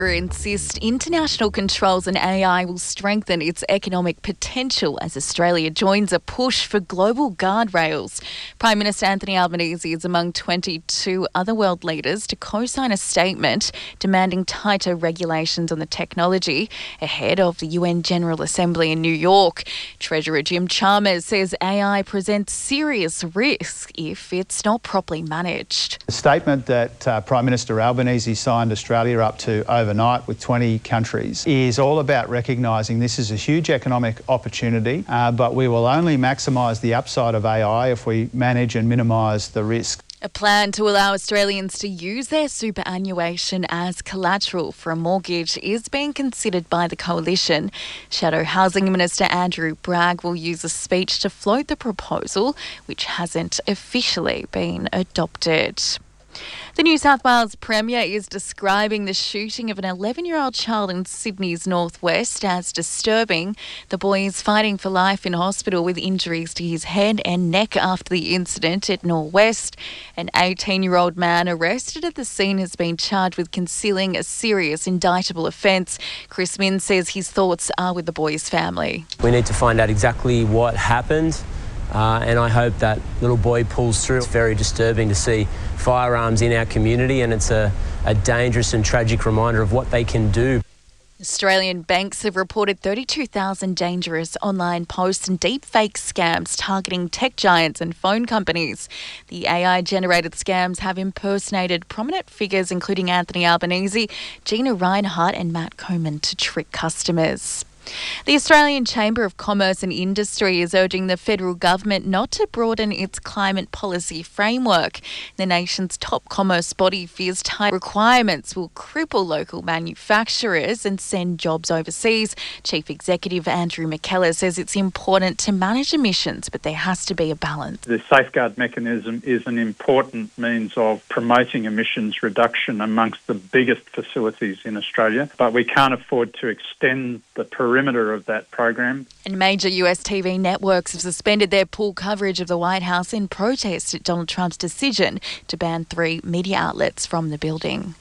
insist international controls on AI will strengthen its economic potential as Australia joins a push for global guardrails. Prime Minister Anthony Albanese is among 22 other world leaders to co-sign a statement demanding tighter regulations on the technology ahead of the UN General Assembly in New York. Treasurer Jim Chalmers says AI presents serious risk if it's not properly managed. The statement that Prime Minister Albanese signed Australia up to overnight with 20 countries is all about recognising this is a huge economic opportunity, but we will only maximise the upside of AI if we manage and minimise the risk. A plan to allow Australians to use their superannuation as collateral for a mortgage is being considered by the Coalition. Shadow Housing Minister Andrew Bragg will use a speech to float the proposal, which hasn't officially been adopted. The New South Wales Premier is describing the shooting of an 11-year-old child in Sydney's northwest as disturbing. The boy is fighting for life in hospital with injuries to his head and neck after the incident at Norwest. An 18-year-old man arrested at the scene has been charged with concealing a serious indictable offence. Chris Minns says his thoughts are with the boy's family. We need to find out exactly what happened. And I hope that little boy pulls through. It's very disturbing to see firearms in our community, and it's a dangerous and tragic reminder of what they can do. Australian banks have reported 32,000 dangerous online posts and deepfake scams targeting tech giants and phone companies. The AI-generated scams have impersonated prominent figures including Anthony Albanese, Gina Rinehart and Matt Coman to trick customers. The Australian Chamber of Commerce and Industry is urging the federal government not to broaden its climate policy framework. The nation's top commerce body fears tight requirements will cripple local manufacturers and send jobs overseas. Chief Executive Andrew McKellar says it's important to manage emissions, but there has to be a balance. The safeguard mechanism is an important means of promoting emissions reduction amongst the biggest facilities in Australia, but we can't afford to extend the perimeter of that program. And major US TV networks have suspended their pool coverage of the White House in protest at Donald Trump's decision to ban 3 media outlets from the building.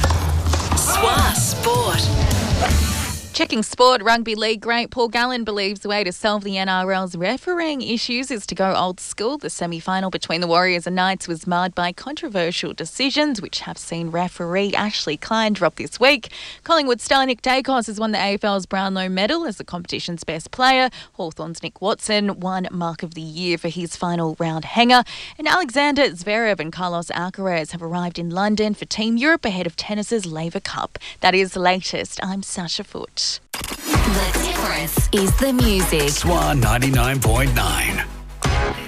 SWA Sport. Checking sport, rugby league great Paul Gallen believes the way to solve the NRL's refereeing issues is to go old school. The semi-final between the Warriors and Knights was marred by controversial decisions, which have seen referee Ashley Klein drop this week. Collingwood star Nick Dacos has won the AFL's Brownlow medal as the competition's best player. Hawthorn's Nick Watson won Mark of the Year for his final round hanger. And Alexander Zverev and Carlos Alcaraz have arrived in London for Team Europe ahead of tennis's Laver Cup. That is the latest. I'm Sasha Foote. The difference is the music. SWA 99.9.